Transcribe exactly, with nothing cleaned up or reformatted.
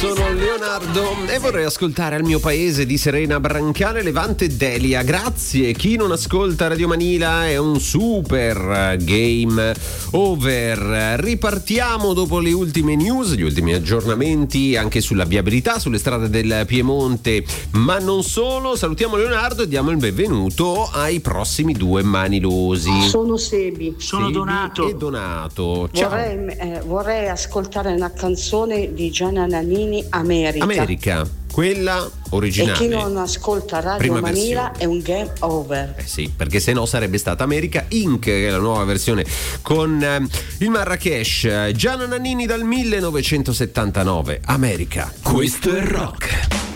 sono Leonardo e vorrei ascoltare Al mio paese di Serena Brancale, Levante Delia. Grazie. Chi non ascolta Radio Manila è un super game over. Ripartiamo dopo le ultime news, gli ultimi aggiornamenti anche sulla viabilità sulle strade del Piemonte, ma non solo. Salutiamo Leonardo e diamo il benvenuto ai prossimi due manilosi. Sono Sebi. Sono Sebi Donato. e Donato. Ciao. Vorrei, eh, vorrei ascoltare una canzone di Gianna Nannini, America. America, quella originale. E chi non ascolta Radio Prima Manila versione. è un game over. Eh sì, perché se no sarebbe stata America Incorporated, che è la nuova versione con eh, il Marrakesh. Gianna Nannini dal millenovecentosettantanove, America. Questo è rock.